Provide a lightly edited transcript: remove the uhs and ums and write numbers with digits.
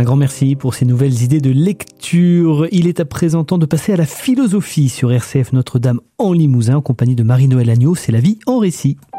Un grand merci pour ces nouvelles idées de lecture. Il est à présent temps de passer à la philosophie sur RCF Notre-Dame en Limousin en compagnie de Marie-Noëlle Agneau. C'est la vie en récit.